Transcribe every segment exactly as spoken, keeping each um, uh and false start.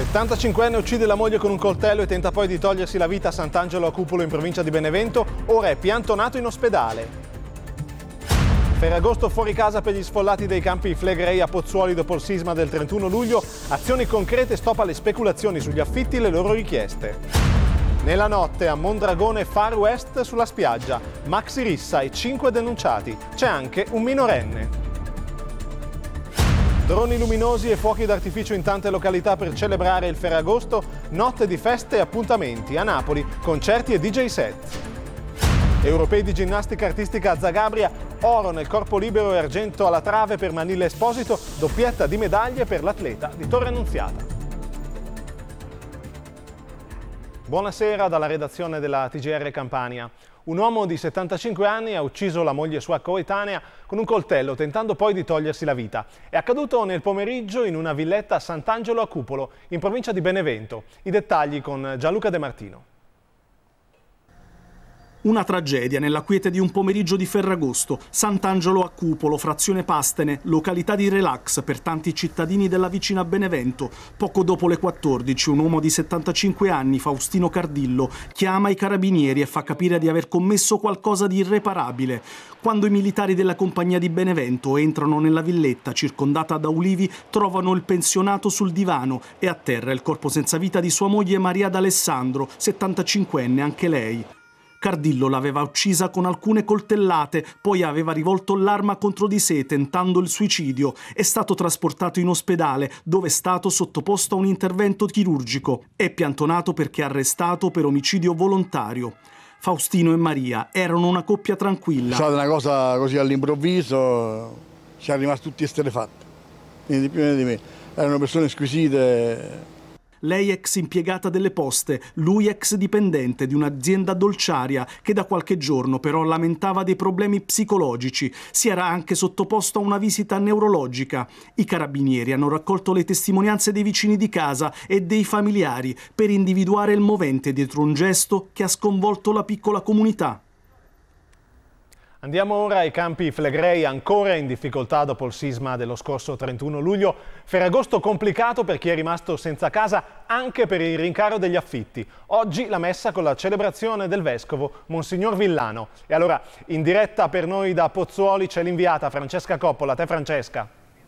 settantacinquenne uccide la moglie con un coltello e tenta poi di togliersi la vita a Sant'Angelo a Cupolo in provincia di Benevento, ora è piantonato in ospedale. Ferragosto fuori casa per gli sfollati dei campi Flegrei a Pozzuoli dopo il sisma del trentuno luglio, azioni concrete, stop alle speculazioni sugli affitti e le loro richieste. Nella notte a Mondragone Far West sulla spiaggia, maxi rissa e cinque denunciati, c'è anche un minorenne. Droni luminosi e fuochi d'artificio in tante località per celebrare il Ferragosto, notte di feste e appuntamenti a Napoli, concerti e D J set. Europei di ginnastica artistica a Zagabria, oro nel corpo libero e argento alla trave per Manilla Esposito, doppietta di medaglie per l'atleta di Torre Annunziata. Buonasera dalla redazione della T G R Campania. Un uomo di settantacinque anni ha ucciso la moglie sua coetanea con un coltello, tentando poi di togliersi la vita. È accaduto nel pomeriggio in una villetta a Sant'Angelo a Cupolo, in provincia di Benevento. I dettagli con Gianluca De Martino. Una tragedia nella quiete di un pomeriggio di Ferragosto. Sant'Angelo a Cupolo, frazione Pastene, località di relax per tanti cittadini della vicina Benevento. Poco dopo le quattordici, un uomo di settantacinque anni, Faustino Cardillo, chiama i carabinieri e fa capire di aver commesso qualcosa di irreparabile. Quando i militari della compagnia di Benevento entrano nella villetta circondata da ulivi, trovano il pensionato sul divano e a terra il corpo senza vita di sua moglie Maria D'Alessandro, settantacinquenne anche lei. Cardillo l'aveva uccisa con alcune coltellate, poi aveva rivolto l'arma contro di sé tentando il suicidio. È stato trasportato in ospedale, dove è stato sottoposto a un intervento chirurgico. È piantonato perché arrestato per omicidio volontario. Faustino e Maria erano una coppia tranquilla. È stata una cosa così all'improvviso, siamo rimasti tutti esterrefatti, né di più né di meno. Erano persone squisite. Lei ex impiegata delle poste, lui ex dipendente di un'azienda dolciaria che da qualche giorno però lamentava dei problemi psicologici. Si era anche sottoposto a una visita neurologica. I carabinieri hanno raccolto le testimonianze dei vicini di casa e dei familiari per individuare il movente dietro un gesto che ha sconvolto la piccola comunità. Andiamo ora ai campi Flegrei, ancora in difficoltà dopo il sisma dello scorso trentuno luglio. Ferragosto complicato per chi è rimasto senza casa, anche per il rincaro degli affitti. Oggi la messa con la celebrazione del vescovo Monsignor Villano. E allora, in diretta per noi da Pozzuoli c'è l'inviata Francesca Coppola. A te Francesca.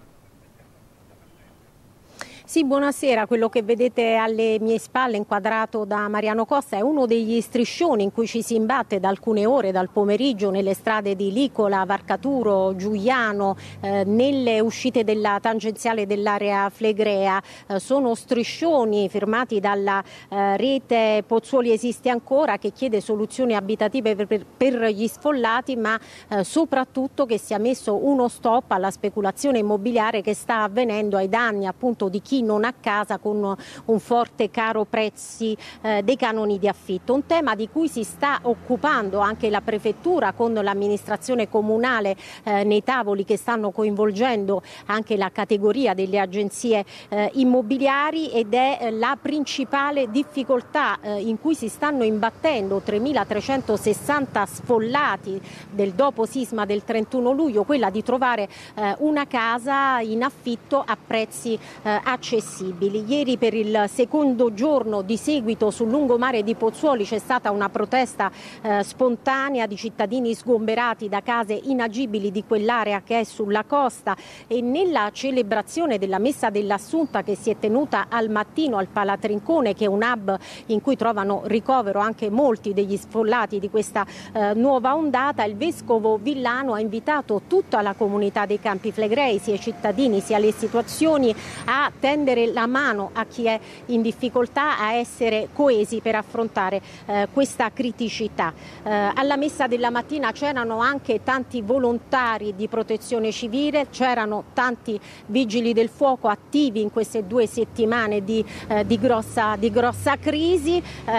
Sì, buonasera. Quello che vedete alle mie spalle inquadrato da Mariano Costa è uno degli striscioni in cui ci si imbatte da alcune ore dal pomeriggio nelle strade di Licola, Varcaturo, Giuliano, eh, nelle uscite della tangenziale dell'area Flegrea. Eh, sono striscioni firmati dalla eh, rete Pozzuoli Esiste Ancora, che chiede soluzioni abitative per, per, per gli sfollati, ma eh, soprattutto che sia messo uno stop alla speculazione immobiliare che sta avvenendo ai danni appunto di chi non ha casa con un forte caro prezzi eh, dei canoni di affitto. Un tema di cui si sta occupando anche la prefettura con l'amministrazione comunale eh, nei tavoli che stanno coinvolgendo anche la categoria delle agenzie eh, immobiliari, ed è eh, la principale difficoltà eh, in cui si stanno imbattendo tremilatrecentosessanta sfollati del dopo sisma del trentuno luglio, quella di trovare eh, una casa in affitto a prezzi eh, accessibili. Ieri, per il secondo giorno di seguito sul lungomare di Pozzuoli, c'è stata una protesta eh, spontanea di cittadini sgomberati da case inagibili di quell'area che è sulla costa, e nella celebrazione della messa dell'Assunta che si è tenuta al mattino al Palatrincone, che è un hub in cui trovano ricovero anche molti degli sfollati di questa eh, nuova ondata, il vescovo Villano ha invitato tutta la comunità dei Campi Flegrei, sia i cittadini sia le istituzioni, a tendere la mano a chi è in difficoltà, a essere coesi per affrontare eh, questa criticità. Eh, alla messa della mattina c'erano anche tanti volontari di protezione civile, c'erano tanti vigili del fuoco attivi in queste due settimane di, eh, di, grossa, di grossa crisi,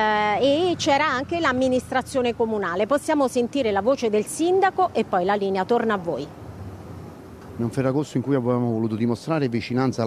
eh, e c'era anche l'amministrazione comunale. Possiamo sentire la voce del sindaco e poi la linea torna a voi. È un Ferragosto in cui abbiamo voluto dimostrare vicinanza alla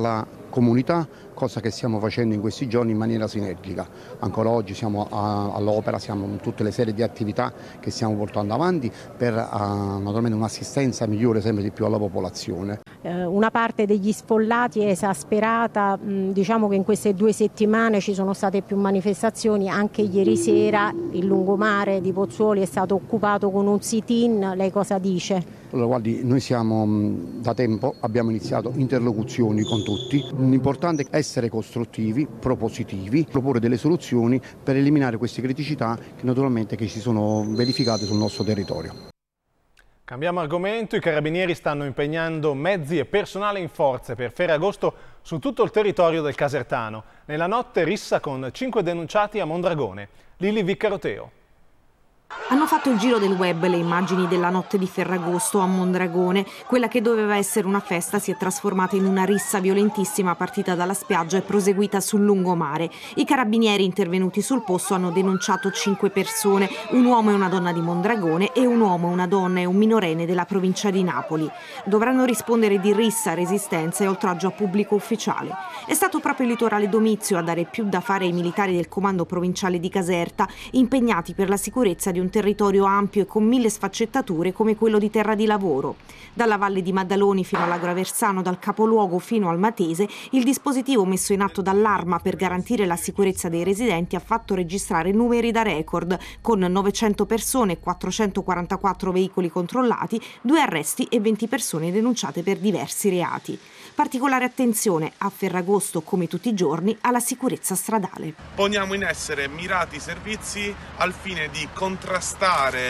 comunità, cosa che stiamo facendo in questi giorni in maniera sinergica. Ancora oggi siamo a, all'opera, siamo in tutte le serie di attività che stiamo portando avanti per uh, naturalmente un'assistenza migliore sempre di più alla popolazione. Eh, una parte degli sfollati è esasperata, mh, diciamo che in queste due settimane ci sono state più manifestazioni, anche ieri sera il lungomare di Pozzuoli è stato occupato con un sit-in, lei cosa dice? Allora, guardi, noi siamo da tempo, abbiamo iniziato interlocuzioni con tutti, l'importante è essere costruttivi, propositivi, proporre delle soluzioni per eliminare queste criticità che naturalmente che si sono verificate sul nostro territorio. Cambiamo argomento, i carabinieri stanno impegnando mezzi e personale in forze per Ferragosto su tutto il territorio del Casertano. Nella notte rissa con cinque denunciati a Mondragone. Lili Viccaroteo. Hanno fatto il giro del web le immagini della notte di Ferragosto a Mondragone. Quella che doveva essere una festa si è trasformata in una rissa violentissima partita dalla spiaggia e proseguita sul lungomare. I carabinieri intervenuti sul posto hanno denunciato cinque persone, un uomo e una donna di Mondragone e un uomo, una donna e un minorenne della provincia di Napoli. Dovranno rispondere di rissa, resistenza e oltraggio a pubblico ufficiale. È stato proprio il litorale Domizio a dare più da fare ai militari del comando provinciale di Caserta, impegnati per la sicurezza di un territorio ampio e con mille sfaccettature come quello di Terra di Lavoro. Dalla Valle di Maddaloni fino all'Agro Aversano, dal capoluogo fino al Matese, il dispositivo messo in atto dall'Arma per garantire la sicurezza dei residenti ha fatto registrare numeri da record, con novecento persone e quattrocentoquarantaquattro veicoli controllati, due arresti e venti persone denunciate per diversi reati. Particolare attenzione a Ferragosto, come tutti i giorni, alla sicurezza stradale. Poniamo in essere mirati servizi al fine di contrastare